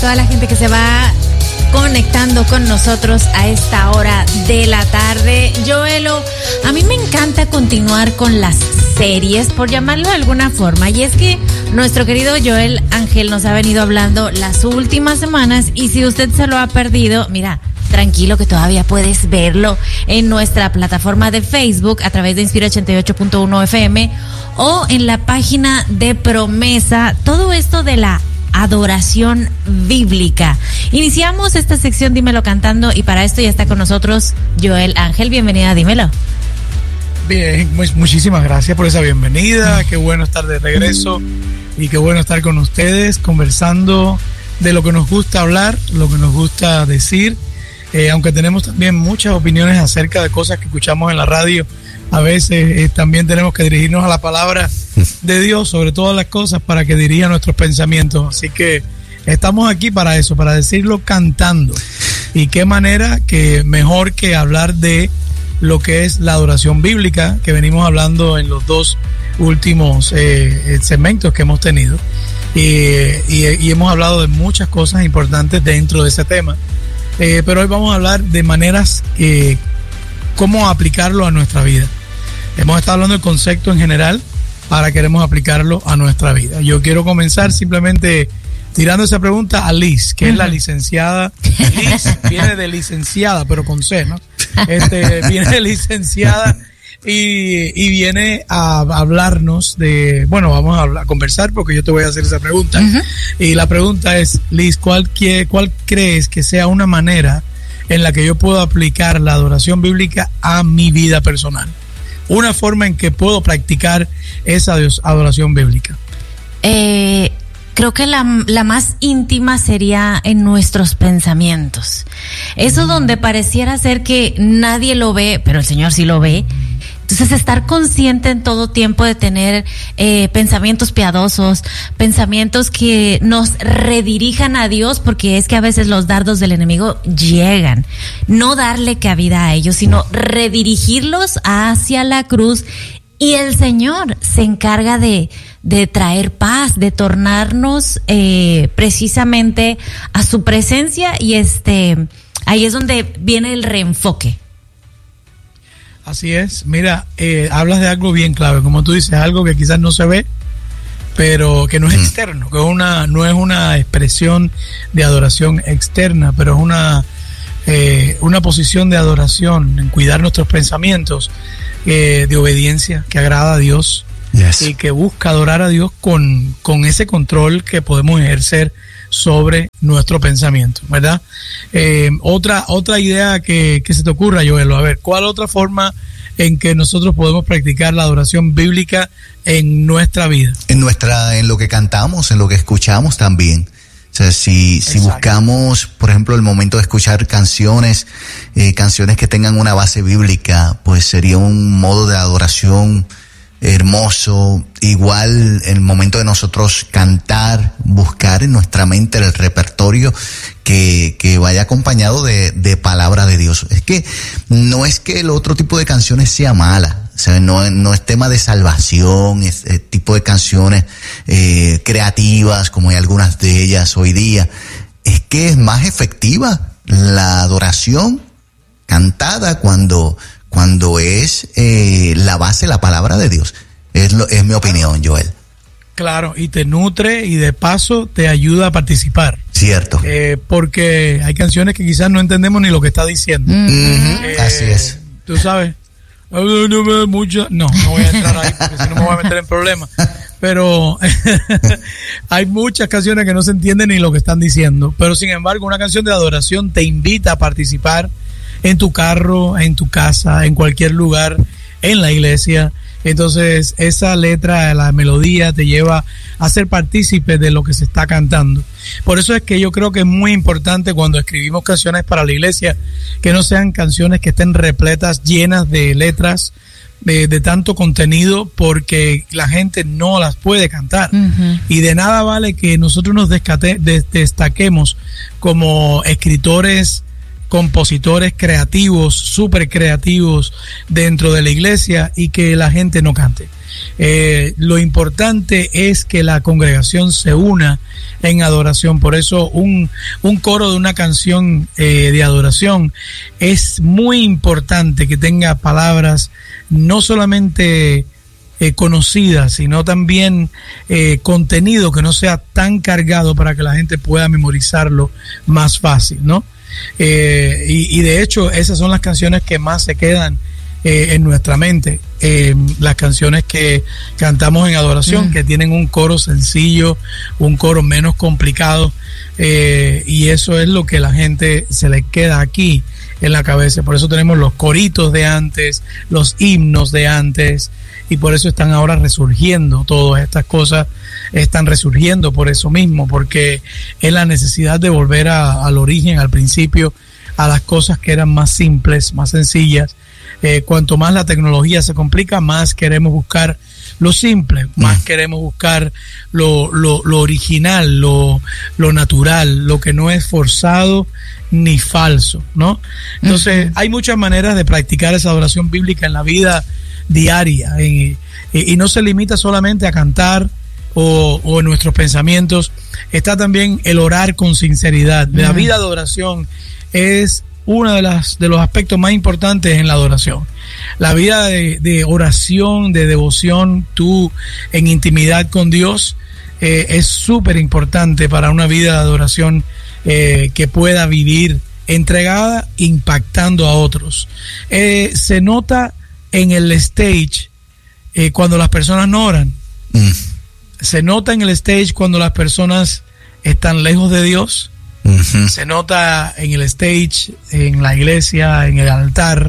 toda la gente que se va conectando con nosotros a esta hora de la tarde. Joelo, a mí me encanta continuar con las series, por llamarlo de alguna forma, y es que nuestro querido Joel Ángel nos ha venido hablando las últimas semanas, y si usted se lo ha perdido, mira, tranquilo que todavía puedes verlo en nuestra plataforma de Facebook a través de Inspira 88.1 FM o en la página de Promesa. Todo esto de la adoración bíblica. Iniciamos esta sección Dímelo Cantando, y para esto ya está con nosotros Joel Ángel. Bienvenida a Dímelo. Bien, muchísimas gracias por esa bienvenida. Qué bueno estar de regreso y qué bueno estar con ustedes conversando de lo que nos gusta hablar, lo que nos gusta decir, aunque tenemos también muchas opiniones acerca de cosas que escuchamos en la radio. A veces también tenemos que dirigirnos a la palabra de Dios sobre todas las cosas para que dirija nuestros pensamientos. Así que estamos aquí para eso, para decirlo cantando. Y qué manera que mejor que hablar de lo que es la adoración bíblica, que venimos hablando en los dos últimos segmentos que hemos tenido. Y hemos hablado de muchas cosas importantes dentro de ese tema. Pero hoy vamos a hablar de maneras cómo aplicarlo a nuestra vida. Hemos estado hablando del concepto en general, ahora queremos aplicarlo a nuestra vida. Yo quiero comenzar simplemente tirando esa pregunta a Liz, que es la licenciada. Liz viene de licenciada, pero con C, ¿no? Viene de licenciada y viene a hablarnos de, bueno, vamos a conversar porque yo te voy a hacer esa pregunta. Y la pregunta es, Liz, ¿cuál crees que sea una manera en la que yo puedo aplicar la adoración bíblica a mi vida personal? Una forma en que puedo practicar esa adoración bíblica. Creo que la más íntima sería en nuestros pensamientos. Eso donde pareciera ser que nadie lo ve, pero el Señor sí lo ve. Entonces, estar consciente en todo tiempo de tener pensamientos piadosos, pensamientos que nos redirijan a Dios, porque es que a veces los dardos del enemigo llegan. No darle cabida a ellos, sino redirigirlos hacia la cruz. Y el Señor se encarga de traer paz, de tornarnos precisamente a su presencia, y ahí es donde viene el reenfoque. Así es. Mira, hablas de algo bien clave, como tú dices, algo que quizás no se ve, pero que no es externo, que no es una expresión de adoración externa, pero es una posición de adoración, en cuidar nuestros pensamientos, de obediencia que agrada a Dios. Yes. Y que busca adorar a Dios con ese control que podemos ejercer sobre nuestro pensamiento, ¿verdad? Otra idea que se te ocurra, Joelo, a ver, ¿cuál otra forma en que nosotros podemos practicar la adoración bíblica en nuestra vida? En lo que cantamos, en lo que escuchamos también. O sea, si buscamos, por ejemplo, el momento de escuchar canciones que tengan una base bíblica, pues sería un modo de adoración hermoso. Igual el momento de nosotros cantar, buscar en nuestra mente el repertorio que vaya acompañado de palabra de Dios. Es que no es que el otro tipo de canciones sea mala, o sea, no es tema de salvación, es tipo de canciones creativas, como hay algunas de ellas hoy día. Es que es más efectiva la adoración cantada cuando es la base, la palabra de Dios. Es mi opinión, Joel. Claro, y te nutre y de paso te ayuda a participar. Cierto. Porque hay canciones que quizás no entendemos ni lo que está diciendo. Así es. Tú sabes, no voy a entrar ahí porque si no me voy a meter en problemas. Pero hay muchas canciones que no se entienden ni lo que están diciendo. Pero sin embargo, una canción de adoración te invita a participar en tu carro, en tu casa, en cualquier lugar, en la iglesia. Entonces esa letra, la melodía te lleva a ser partícipe de lo que se está cantando. Por eso es que yo creo que es muy importante cuando escribimos canciones para la iglesia que no sean canciones que estén repletas, llenas de letras, de tanto contenido, porque la gente no las puede cantar. Y de nada vale que nosotros nos destaquemos como escritores compositores creativos, súper creativos dentro de la iglesia y que la gente no cante. Lo importante es que la congregación se una en adoración. Por eso un coro de una canción de adoración es muy importante que tenga palabras no solamente conocidas, sino también contenido que no sea tan cargado para que la gente pueda memorizarlo más fácil, ¿no? Y de hecho esas son las canciones que más se quedan en nuestra mente, las canciones que cantamos en adoración, que tienen un coro sencillo, un coro menos complicado, y eso es lo que la gente se le queda aquí en la cabeza. Por eso tenemos los coritos de antes, los himnos de antes, y por eso están ahora resurgiendo. Todas estas cosas están resurgiendo por eso mismo, porque es la necesidad de volver al origen, al principio, a las cosas que eran más simples, más sencillas. Cuanto más la tecnología se complica, más queremos buscar lo simple, más queremos buscar lo original, lo natural, lo que no es forzado ni falso, ¿no? Entonces, hay muchas maneras de practicar esa adoración bíblica en la vida diaria, y no se limita solamente a cantar o en nuestros pensamientos. Está también el orar con sinceridad. La vida de oración es uno de los aspectos más importantes en la adoración. La vida de oración, de devoción, tú en intimidad con Dios, es súper importante para una vida de adoración que pueda vivir entregada, impactando a otros. Se nota en el stage cuando las personas no oran. Se nota en el stage cuando las personas están lejos de Dios. Se nota en el stage, en la iglesia, en el altar.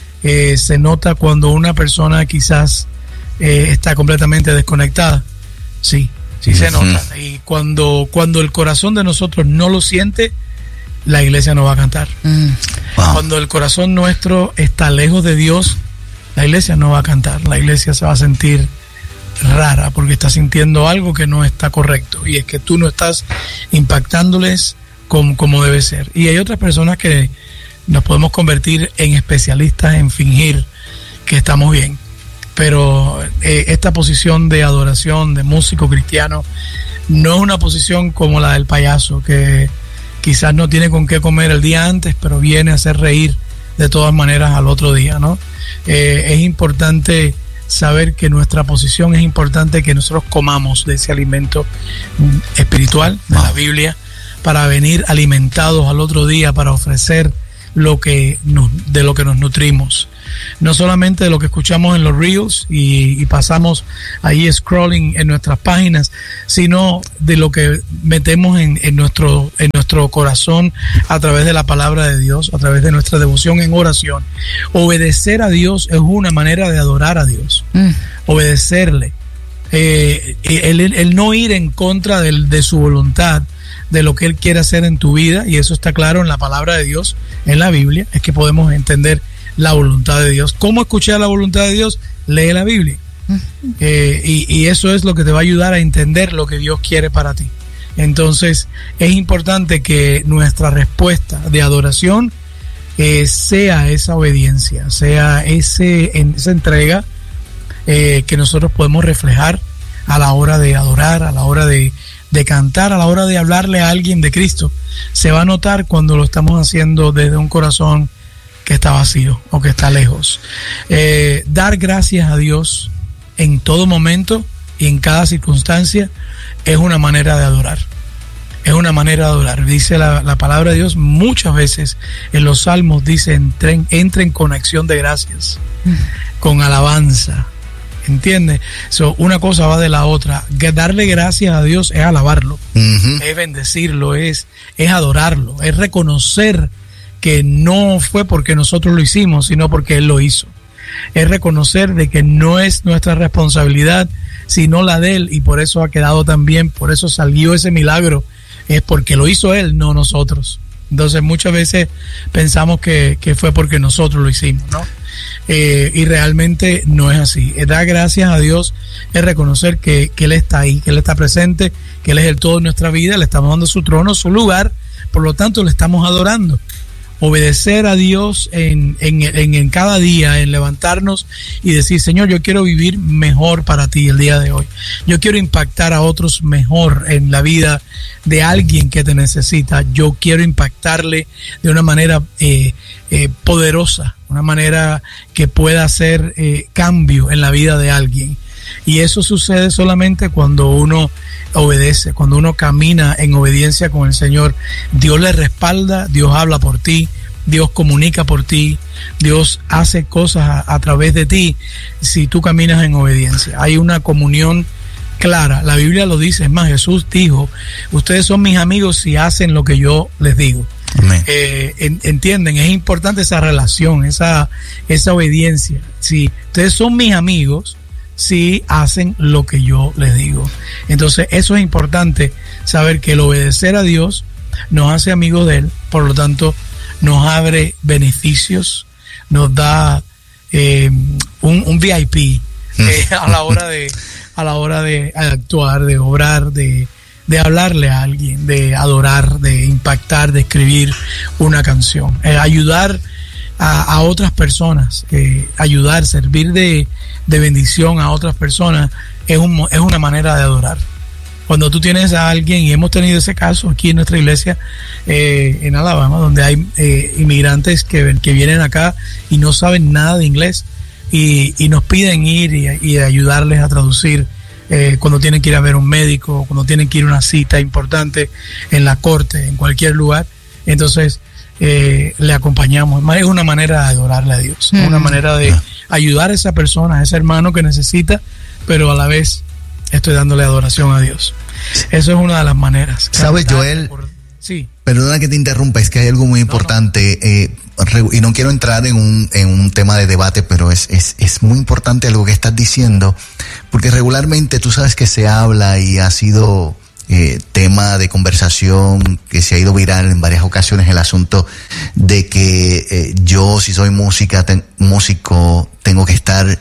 Se nota cuando una persona quizás está completamente desconectada. Sí se nota. Y cuando el corazón de nosotros no lo siente, la iglesia no va a cantar. Wow. Cuando el corazón nuestro está lejos de Dios, la iglesia no va a cantar. La iglesia se va a sentir rara porque está sintiendo algo que no está correcto, y es que tú no estás impactándoles como debe ser. Y hay otras personas que nos podemos convertir en especialistas en fingir que estamos bien, pero esta posición de adoración, de músico cristiano, no es una posición como la del payaso, que quizás no tiene con qué comer el día antes, pero viene a hacer reír de todas maneras al otro día, ¿no? Es importante saber que nuestra posición, es importante que nosotros comamos de ese alimento espiritual de la Biblia, para venir alimentados al otro día, para ofrecer de lo que nos nutrimos. No solamente de lo que escuchamos en los reels y pasamos ahí scrolling en nuestras páginas, sino de lo que metemos en nuestro corazón a través de la palabra de Dios, a través de nuestra devoción en oración. Obedecer a Dios es una manera de adorar a Dios. Obedecerle. El no ir en contra de su voluntad, de lo que Él quiere hacer en tu vida, y eso está claro en la palabra de Dios, en la Biblia, es que podemos entender la voluntad de Dios. ¿Cómo escuchar la voluntad de Dios? Lee la Biblia. Y eso es lo que te va a ayudar a entender lo que Dios quiere para ti. Entonces, es importante que nuestra respuesta de adoración sea esa obediencia, sea esa entrega que nosotros podemos reflejar a la hora de adorar, a la hora de cantar, a la hora de hablarle a alguien de Cristo. Se va a notar cuando lo estamos haciendo desde un corazón que está vacío o que está lejos. Dar gracias a Dios en todo momento y en cada circunstancia es una manera de adorar. Es una manera de adorar. Dice la palabra de Dios muchas veces en los salmos, dice: entren con acción de gracias, con alabanza. ¿Entiendes? Una cosa va de la otra. Darle gracias a Dios es alabarlo, es bendecirlo, es adorarlo, es reconocer que no fue porque nosotros lo hicimos, sino porque Él lo hizo. Es reconocer de que no es nuestra responsabilidad, sino la de Él, y por eso ha quedado tan bien, por eso salió ese milagro, es porque lo hizo Él, no nosotros. Entonces muchas veces pensamos que fue porque nosotros lo hicimos, ¿no? Y realmente no es así. Dar gracias a Dios es reconocer que Él está ahí, que Él está presente, que Él es el todo de nuestra vida, le estamos dando su trono, su lugar, por lo tanto le estamos adorando. obedecer a Dios en cada día, en levantarnos y decir, Señor, yo quiero vivir mejor para ti el día de hoy. Yo quiero impactar a otros mejor en la vida de alguien que te necesita. Yo quiero impactarle de una manera poderosa, una manera que pueda hacer cambio en la vida de alguien. Y eso sucede solamente cuando uno obedece, cuando uno camina en obediencia con el Señor. Dios le respalda, Dios habla por ti, Dios comunica por ti, Dios hace cosas a través de ti si tú caminas en obediencia. Hay una comunión clara, la Biblia lo dice, es más, Jesús dijo, ustedes son mis amigos si hacen lo que yo les digo. Entienden, es importante esa relación, esa obediencia. Si ustedes son mis amigos, si hacen lo que yo les digo. Entonces eso es importante, saber que el obedecer a Dios nos hace amigos de Él, por lo tanto nos abre beneficios, nos da un VIP a la hora de actuar, de obrar, de hablarle a alguien, de adorar, de impactar, de escribir una canción, ayudar a otras personas, ayudar, servir de bendición a otras personas es una manera de adorar. Cuando tú tienes a alguien, y hemos tenido ese caso aquí en nuestra iglesia en Alabama, donde hay inmigrantes que vienen acá y no saben nada de inglés y nos piden ir y ayudarles a traducir cuando tienen que ir a ver un médico, cuando tienen que ir a una cita importante en la corte, en cualquier lugar. Entonces le acompañamos. Es una manera de adorarle a Dios, es una manera de ayudar a esa persona, a ese hermano que necesita, pero a la vez estoy dándole adoración a Dios. Eso es una de las maneras. ¿Sabes, Joel? Sí. Perdona que te interrumpa, es que hay algo muy importante, y no quiero entrar en un tema de debate, pero es muy importante algo que estás diciendo, porque regularmente tú sabes que se habla y ha sido tema de conversación que se ha ido viral en varias ocasiones, el asunto de que yo, si soy músico, tengo que estar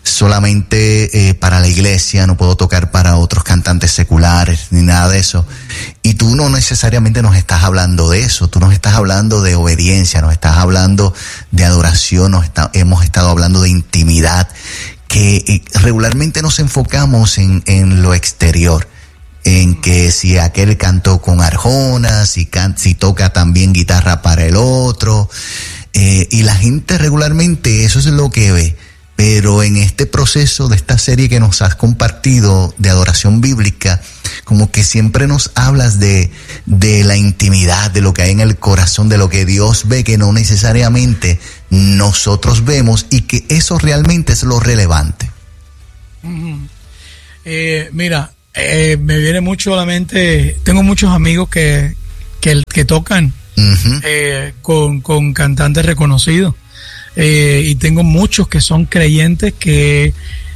solamente para la iglesia, no puedo tocar para otros cantantes seculares ni nada de eso. Y tú no necesariamente nos estás hablando de eso, tú nos estás hablando de obediencia, nos estás hablando de adoración, hemos estado hablando de intimidad, que regularmente nos enfocamos en lo exterior, en que si aquel cantó con Arjona, si toca también guitarra para el otro, y la gente regularmente eso es lo que ve. Pero en este proceso de esta serie que nos has compartido de adoración bíblica, como que siempre nos hablas de la intimidad, de lo que hay en el corazón, de lo que Dios ve, que no necesariamente nosotros vemos, y que eso realmente es lo relevante. Mira, me viene mucho a la mente, tengo muchos amigos que tocan con cantantes reconocidos. Y tengo muchos que son creyentes que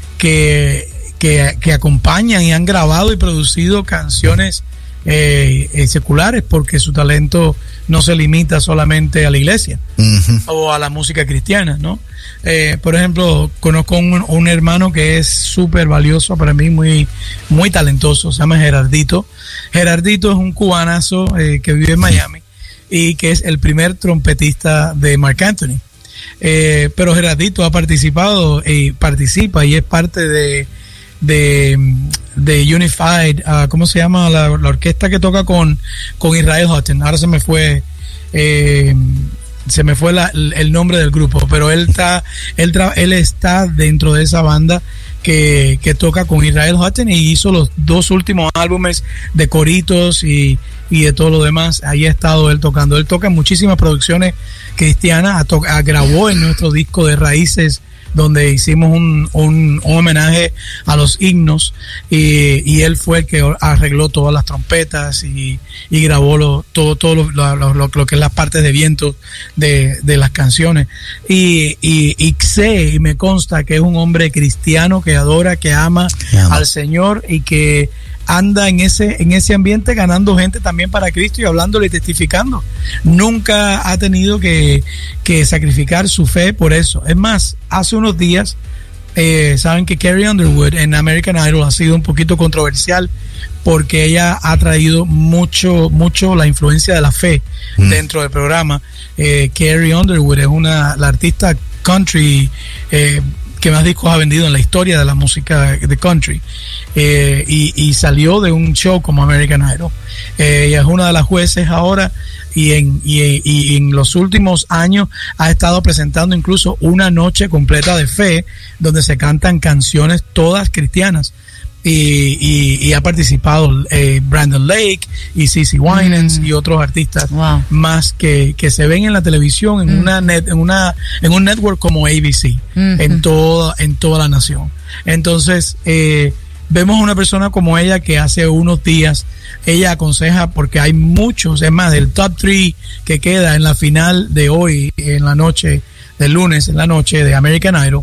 acompañan y han grabado y producido canciones seculares, porque su talento no se limita solamente a la iglesia o a la música cristiana, ¿no? Por ejemplo, conozco un hermano que es súper valioso para mí, muy, muy talentoso, se llama Gerardito. Gerardito es un cubanazo que vive en Miami y que es el primer trompetista de Marc Anthony. Pero Gerardito ha participado y participa y es parte de Unified, ¿cómo se llama? La orquesta que toca con Israel Houghton. Ahora se me fue el nombre del grupo, pero él está dentro de esa banda que toca con Israel Houghton y hizo los 2 últimos álbumes de coritos y de todo lo demás. Ahí ha estado él tocando. Él toca en muchísimas producciones cristianas, grabó en nuestro disco de Raíces, donde hicimos un homenaje a los himnos, y él fue el que arregló todas las trompetas y grabó todo lo que es las partes de viento de las canciones, y sé y me consta que es un hombre cristiano que adora, que ama al Señor y que anda en ese ambiente ganando gente también para Cristo y hablándole y testificando. Nunca ha tenido que sacrificar su fe por eso. Es más, hace unos días saben que Carrie Underwood en American Idol ha sido un poquito controversial porque ella ha traído mucho la influencia de la fe dentro del programa. Carrie Underwood es la artista country que más discos ha vendido en la historia de la música de country, y salió de un show como American Idol. Ella es una de las jueces ahora, y en los últimos años ha estado presentando incluso una noche completa de fe donde se cantan canciones todas cristianas, y ha participado Brandon Lake y CeCe Winans y otros artistas más que se ven en la televisión en en un network como ABC en toda la nación. Entonces vemos a una persona como ella que hace unos días ella aconseja, porque hay muchos, es más, del top 3 que queda en la final de hoy, en la noche del lunes, en la noche de American Idol,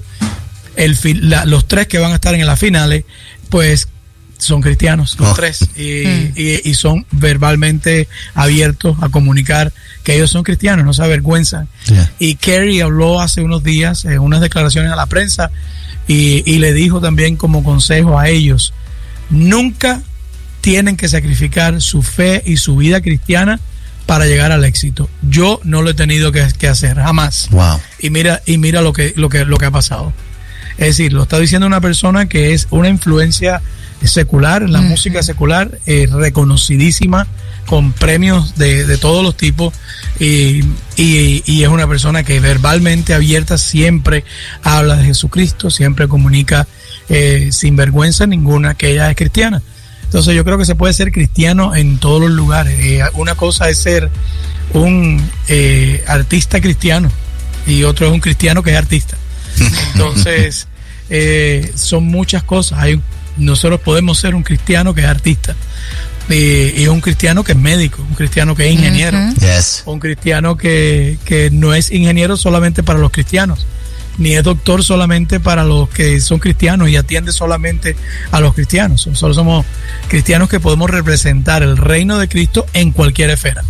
los 3 que van a estar en las finales, pues son cristianos, los 3, y son verbalmente abiertos a comunicar que ellos son cristianos, no se avergüenzan. Y Carrie habló hace unos días en unas declaraciones a la prensa y le dijo también como consejo a ellos: nunca tienen que sacrificar su fe y su vida cristiana para llegar al éxito. Yo no lo he tenido que hacer, jamás. Y mira lo que ha pasado. Es decir, lo está diciendo una persona que es una influencia secular, la música secular, reconocidísima, con premios de todos los tipos, y es una persona que verbalmente abierta siempre habla de Jesucristo, siempre comunica sin vergüenza ninguna que ella es cristiana. Entonces yo creo que se puede ser cristiano en todos los lugares. Una cosa es ser un artista cristiano y otro es un cristiano que es artista. Entonces son muchas cosas. Nosotros podemos ser un cristiano que es artista, y un cristiano que es médico, un cristiano que es ingeniero, un cristiano que no es ingeniero solamente para los cristianos, ni es doctor solamente para los que son cristianos y atiende solamente a los cristianos. Nosotros somos cristianos que podemos representar el reino de Cristo en cualquier esfera.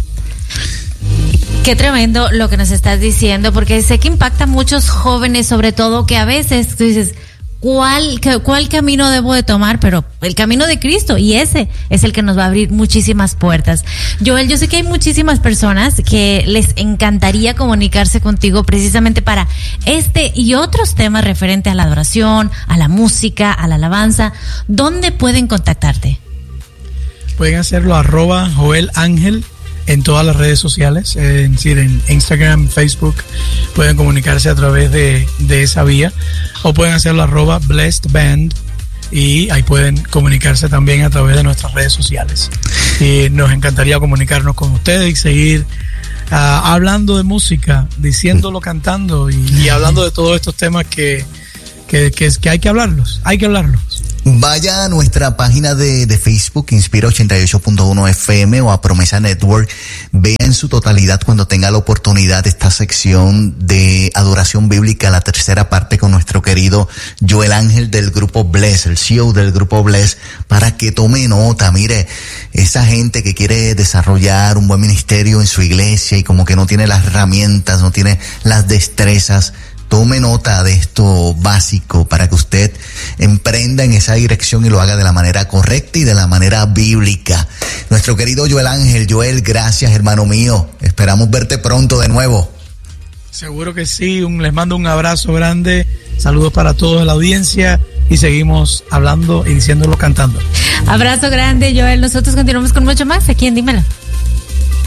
Qué tremendo lo que nos estás diciendo, porque sé que impacta a muchos jóvenes, sobre todo, que a veces tú dices, ¿cuál camino debo de tomar? Pero el camino de Cristo, y ese es el que nos va a abrir muchísimas puertas. Joel, yo sé que hay muchísimas personas que les encantaría comunicarse contigo precisamente para este y otros temas referentes a la adoración, a la música, a la alabanza. ¿Dónde pueden contactarte? Pueden hacerlo @Joel Ángel en todas las redes sociales, es decir, en Instagram, Facebook, pueden comunicarse a través de esa vía, o pueden hacerlo @BlessedBand, y ahí pueden comunicarse también a través de nuestras redes sociales. Y nos encantaría comunicarnos con ustedes y seguir hablando de música, diciéndolo, cantando y hablando de todos estos temas que hay que hablarlos. Vaya a nuestra página de Facebook, Inspira 88.1 FM, o a Promesa Network. Vea en su totalidad, cuando tenga la oportunidad, esta sección de adoración bíblica, la tercera parte, con nuestro querido Joel Ángel del grupo Bless, el CEO del grupo Bless, para que tome nota. Mire, esa gente que quiere desarrollar un buen ministerio en su iglesia y como que no tiene las herramientas, no tiene las destrezas, tome nota de esto básico para que usted emprenda en esa dirección y lo haga de la manera correcta y de la manera bíblica. Nuestro querido Joel Ángel. Joel, gracias, hermano mío. Esperamos verte pronto de nuevo. Seguro que sí. Les mando un abrazo grande. Saludos para todos en la audiencia y seguimos hablando y diciéndolo, cantando. Abrazo grande, Joel. Nosotros continuamos con mucho más aquí en Dímelo.